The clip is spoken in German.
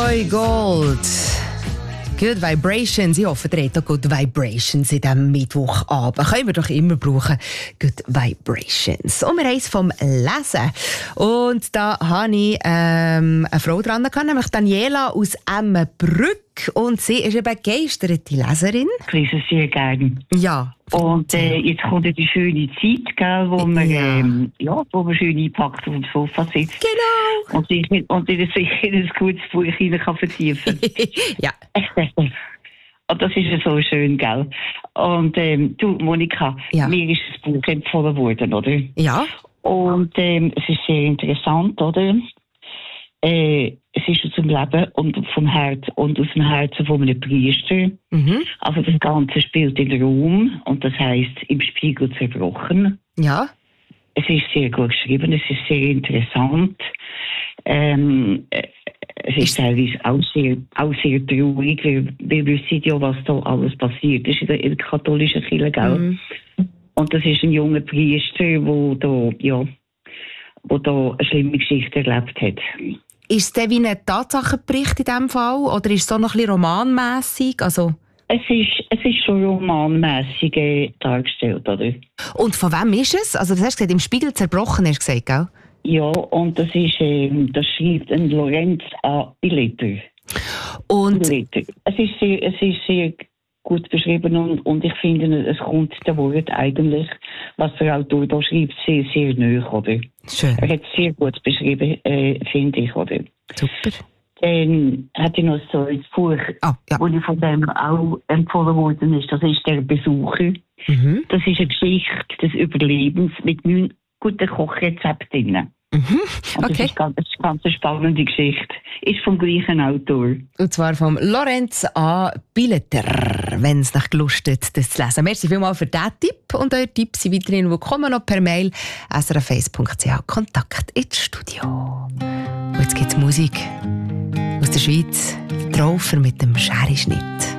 Joy Gold. Good Vibrations. Ich hoffe, ihr habt auch Good Vibrations in diesem Mittwochabend. Können wir doch immer brauchen. Good Vibrations. Und wir haben es vom Lesen. Und da habe ich eine Frau dran, nämlich Daniela aus Emmenbrück. Und sie ist eine begeisterte Leserin. Ich lese sehr gerne. Ja. Und jetzt kommt ja die schöne Zeit, gell, wo man, wo man schön eingepackt auf dem Sofa sitzt. Genau. Und sich in ein gutes Buch hinein kann vertiefen. Ja. Und das ist ja so schön, gell. Und du, Monika, mir ist das Buch empfohlen worden, oder? Ja. Und es ist sehr interessant, oder? Es ist aus dem Leben und vom Herz und aus dem Herzen von einem Priester. Mhm. Also das Ganze spielt in Rom und das heisst im Spiegel zerbrochen. Ja. Es ist sehr gut geschrieben, es ist sehr interessant. Es ist teilweise auch sehr traurig. Wir wissen ja, was da alles passiert ist in der katholischen Kirche, gell? Mhm. Und das ist ein junger Priester, der eine schlimme Geschichte erlebt hat. Ist es wie ein Tatsachenbericht in diesem Fall? Oder ist es so noch ein bisschen romanmässig? Also es ist schon romanmässig dargestellt, oder? Und von wem ist es? Also das hast du gesagt, im Spiegel zerbrochen, hast du gesagt, gell? Ja, und das schreibt ein Lorenz A. Billeter. Und es ist sehr gut beschrieben und ich finde, es kommt der Wort eigentlich, was der Autor da schreibt, sehr, sehr nahe, oder? Schön. Er hat es sehr gut beschrieben, finde ich, oder? Super. Dann hat er noch so ein Buch, wo ich von dem auch empfohlen worden ist. Das ist «Der Besucher». Mhm. Das ist eine Geschichte des Überlebens mit 9 guten Kochrezepten drin. Mhm. Okay. Das ist eine ganz spannende Geschichte. Ist vom gleichen Autor. Und zwar vom Lorenz A. Billeter, wenn es nach gelustet, das zu lesen. Merci vielmals für diesen Tipp. Und eure Tipps sind weiterhin willkommen noch per Mail srf1.ch Kontakt ins Studio. Und jetzt gibt es Musik aus der Schweiz. Traufer mit dem Scherenschnitt.